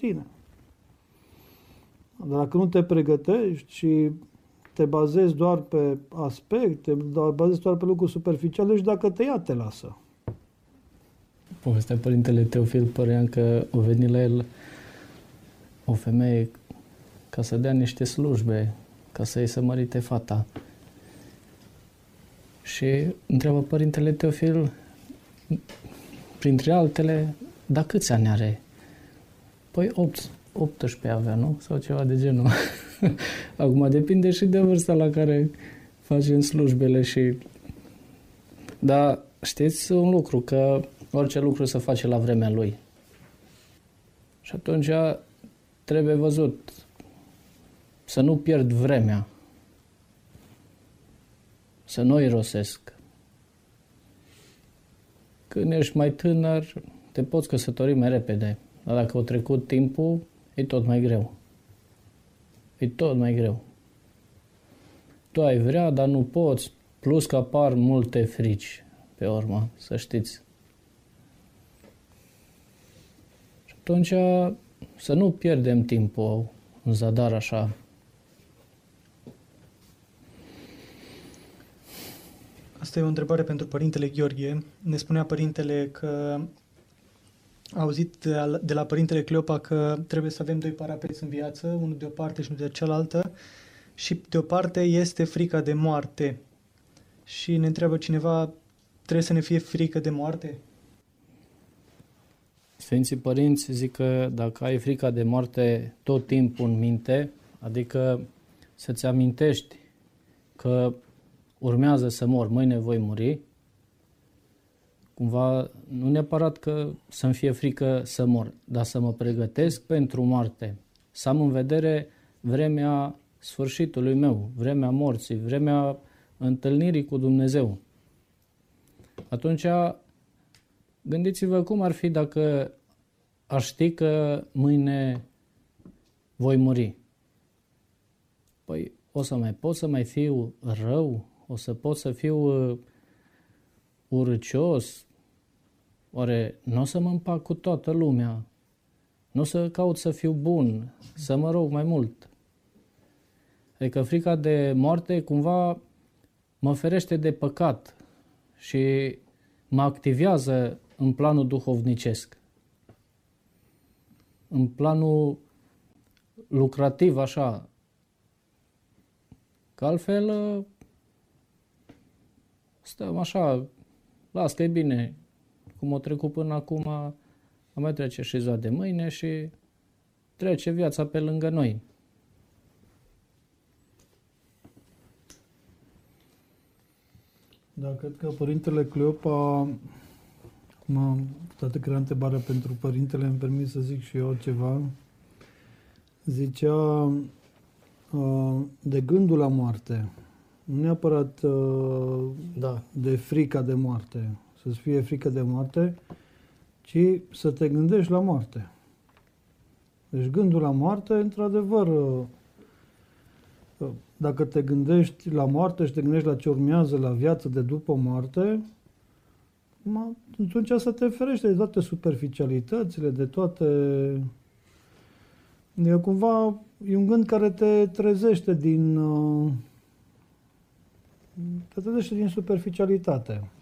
tine. Dar dacă nu te pregătești și te bazezi doar pe aspecte, bazezi doar pe lucruri superficiale și dacă te ia, te lasă. Povestea Părintele Teofil părea că o veni la el o femeie ca să dea niște slujbe, ca să-i să mărite fata. Și întreabă Părintele Teofil, printre altele, dar câți ani are? Păi 18 avea, nu? Sau ceva de genul. Acum depinde și de vârsta la care facem slujbele și... Dar știți un lucru, că orice lucru se face la vremea lui. Și atunci trebuie văzut să nu pierd vremea, să nu irosesc. Când ești mai tânăr, te poți căsători mai repede, dar dacă a trecut timpul, e tot mai greu. E tot mai greu. Tu ai vrea, dar nu poți, plus că apar multe frici pe urmă, să știți. Și atunci să nu pierdem timpul în zadar așa. Asta e o întrebare pentru Părintele Gheorghe. Ne spunea Părintele că a auzit de la Părintele Cleopa că trebuie să avem doi parapeți în viață, unul de o parte și unul de cealaltă, și de o parte este frica de moarte. Și ne întreabă cineva, trebuie să ne fie frică de moarte? Sfinții Părinți zic că dacă ai frica de moarte tot timpul în minte, adică să-ți amintești că urmează să mor, mâine voi muri, cumva, nu neapărat că să-mi fie frică să mor, dar să mă pregătesc pentru moarte, să am în vedere vremea sfârșitului meu, vremea morții, vremea întâlnirii cu Dumnezeu. Atunci, gândiți-vă cum ar fi dacă aș ști că mâine voi muri. Păi o să mai pot să mai fiu rău? O să pot să fiu urâcios? Oare nu o să mă împac cu toată lumea? Nu o să caut să fiu bun, să mă rog mai mult? Adică frica de moarte cumva mă ferește de păcat și mă activează în planul duhovnicesc, în planul lucrativ așa, că altfel stăm așa, las că e bine, cum o trecut până acum, a mai trece și ziua de mâine și trece viața pe lângă noi. Da, cred că Părintele Cleopa, toată că era întrebarea pentru Părintele, îmi permis să zic și eu ceva, zicea de gândul la moarte, nu neapărat de frica de moarte, să-ți fie frică de moarte, ci să te gândești la moarte. Deci gândul la moarte, într-adevăr, dacă te gândești la moarte și te gândești la ce urmează la viață de după moarte, atunci să te ferește de toate superficialitățile, de toate... E cumva, e un gând care te trezește din superficialitate.